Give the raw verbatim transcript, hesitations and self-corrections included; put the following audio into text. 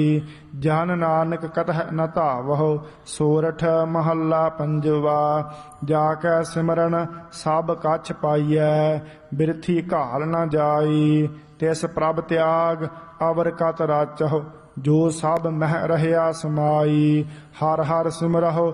ਜਨ ਨਾਨਕ ਕਤਹਿ ਨ ਧਾਵਹੁ। ਸੋਰਠ ਮਹੱਲਾ ਪੰਜਵਾ। ਜਾ ਕੈ ਸਿਮਰਨ ਸਭ ਕਛ ਪਾਈਐ, ਬਿਰਥੀ ਘਾਲ ਨ ਜਾਈ। ਤਿਸ ਪ੍ਰਭ ਤਿਆਗ ਅਵਰ ਕਤ ਰਾਚਹੁ, ਜੋ ਸਭ ਮਹਿ ਰਹਿਆ ਸਮਾਈ। ਹਰ ਹਰ ਸਿਮਰਹੁ